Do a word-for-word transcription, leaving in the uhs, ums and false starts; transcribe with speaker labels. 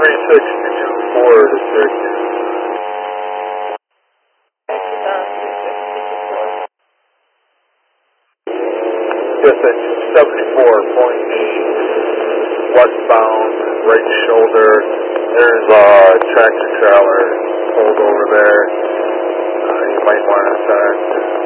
Speaker 1: three six two four to Syracuse. Yes, at two seventy-four point eight, westbound, right shoulder. There's a tractor trailer pulled over there. Uh, you might want to send